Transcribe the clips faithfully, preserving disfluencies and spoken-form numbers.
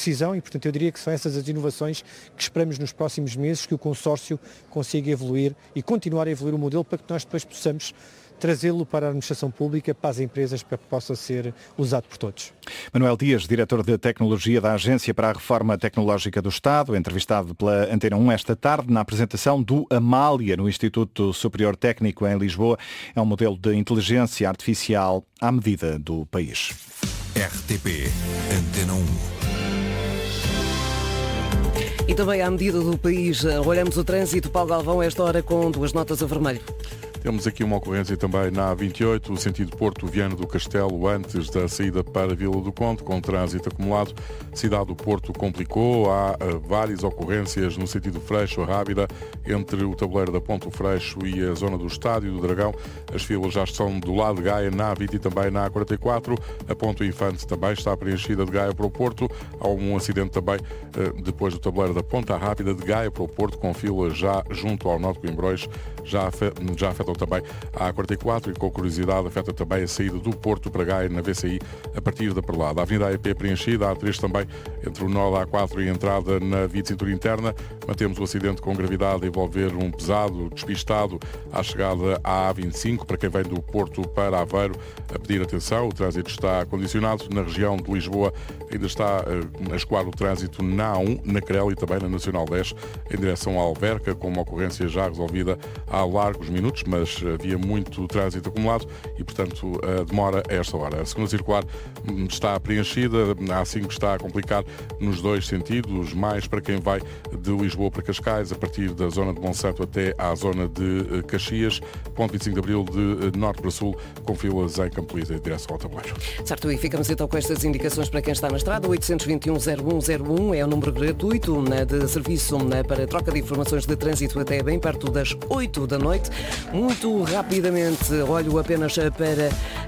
precisão e, portanto, eu diria que são essas as inovações que esperamos nos próximos meses que o consórcio consiga evoluir e continuar a evoluir o modelo para que nós depois possamos trazê-lo para a administração pública, para as empresas, para que possa ser usado por todos. Manuel Dias, diretor de Tecnologia da Agência para a Reforma Tecnológica do Estado, entrevistado pela Antena um esta tarde na apresentação do Amália no Instituto Superior Técnico em Lisboa. É um modelo de inteligência artificial à medida do país. R T P Antena um. E também à medida do país, olhamos o trânsito. Paulo Galvão, esta hora com duas notas a vermelho. Temos aqui uma ocorrência também na A vinte e oito, o sentido Porto Viana do Castelo, antes da saída para Vila do Conde, com trânsito acumulado. Cidade do Porto complicou, há uh, várias ocorrências no sentido Freixo-Rábida, entre o tabuleiro da Ponte do Freixo e a zona do Estádio do Dragão. As filas já estão do lado de Gaia, na A vinte e também na A quarenta e quatro. A Ponte do Infante também está preenchida de Gaia para o Porto. Há um acidente também uh, depois do tabuleiro da Ponta Rápida de Gaia para o Porto, com filas já junto ao Nó de Coimbrões, já, já afetam também a A quarenta e quatro e, com curiosidade, afeta também a saída do Porto para Gaia na V C I a partir da Perlada. A Avenida A E P preenchida, a A três também entre o nó da A quatro e a entrada na via de cintura interna. Mantemos o acidente com gravidade a envolver um pesado despistado à chegada à A vinte e cinco, para quem vem do Porto para Aveiro, a pedir atenção. O trânsito está condicionado. Na região de Lisboa ainda está a escoar o trânsito na A um, na Crel e também na Nacional dez, em direção à Alverca, com uma ocorrência já resolvida há largos minutos, mas havia muito trânsito acumulado e, portanto, a demora a esta hora. A segunda circular está preenchida, a A cinco está a complicar nos dois sentidos, mais para quem vai de Lisboa para Cascais, a partir da zona de Monsanto até à zona de Caxias, ponto vinte e cinco de Abril de norte para sul, com filas em Campolide em direção ao tabuleiro. Certo, e ficamos então com estas indicações para quem está na estrada. oito dois um, zero um zero um é o número gratuito de serviço para troca de informações de trânsito até bem perto das oito da noite. Muito rapidamente, olho apenas para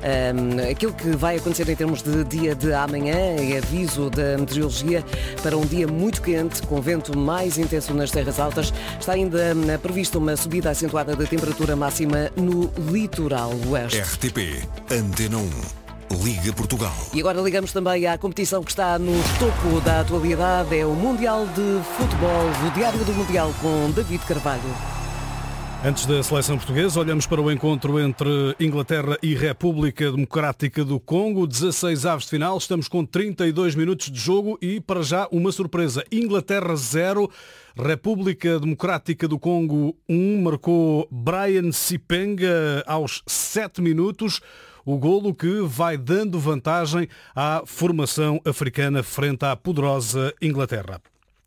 um, aquilo que vai acontecer em termos de dia de amanhã e aviso da meteorologia para um dia muito quente, com vento mais intenso nas terras altas. Está ainda um, prevista uma subida acentuada da temperatura máxima no litoral oeste. R T P Antena um. Liga Portugal. E agora ligamos também à competição que está no topo da atualidade, é o Mundial de Futebol, o Diário do Mundial com David Carvalho. Antes da seleção portuguesa, olhamos para o encontro entre Inglaterra e República Democrática do Congo. dezasseis aves de final, estamos com trinta e dois minutos de jogo e, para já, uma surpresa. Inglaterra zero, República Democrática do Congo um, marcou Brian Sipenga aos sete minutos. O golo que vai dando vantagem à formação africana frente à poderosa Inglaterra.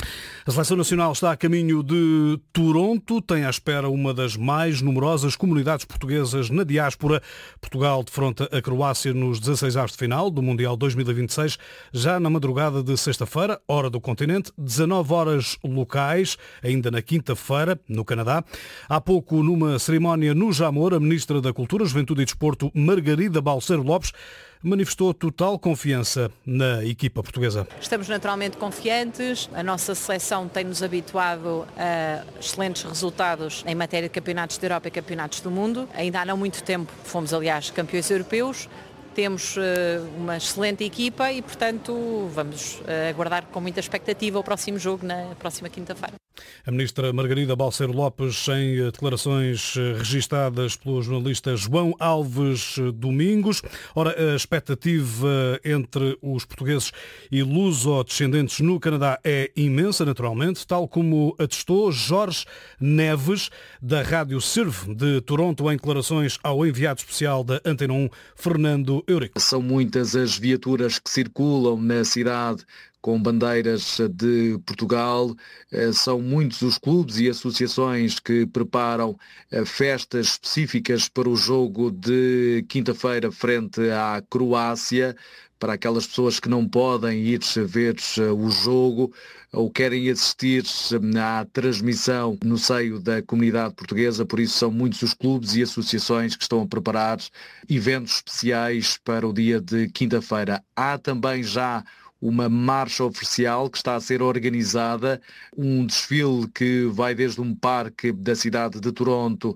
A Seleção Nacional está a caminho de Toronto, tem à espera uma das mais numerosas comunidades portuguesas na diáspora. Portugal defronta a Croácia nos dezasseis aves de final do Mundial dois mil e vinte e seis, já na madrugada de sexta-feira, hora do continente, dezanove horas locais, ainda na quinta-feira, no Canadá. Há pouco, numa cerimónia no Jamor, a Ministra da Cultura, Juventude e Desporto, Margarida Balseiro Lopes, manifestou total confiança na equipa portuguesa. Estamos naturalmente confiantes, a nossa seleção tem-nos habituado a excelentes resultados em matéria de campeonatos da Europa e campeonatos do mundo. Ainda há não muito tempo fomos, aliás, campeões europeus. Temos uh, uma excelente equipa e, portanto, vamos uh, aguardar com muita expectativa o próximo jogo na próxima quinta-feira. A ministra Margarida Balseiro Lopes, em declarações registadas pelo jornalista João Alves Domingos. Ora, a expectativa entre os portugueses e luso-descendentes no Canadá é imensa, naturalmente, tal como atestou Jorge Neves, da Rádio Serve de Toronto, em declarações ao enviado especial da Antena um, Fernando Eurico. São muitas as viaturas que circulam na cidade com bandeiras de Portugal. São muitos os clubes e associações que preparam festas específicas para o jogo de quinta-feira frente à Croácia, para aquelas pessoas que não podem ir ver o jogo ou querem assistir à transmissão no seio da comunidade portuguesa. Por isso são muitos os clubes e associações que estão a preparar eventos especiais para o dia de quinta-feira. Há também já uma marcha oficial que está a ser organizada, um desfile que vai desde um parque da cidade de Toronto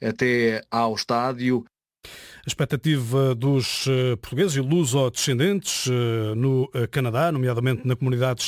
até ao estádio. A expectativa dos portugueses e luso-descendentes no Canadá, nomeadamente na comunidade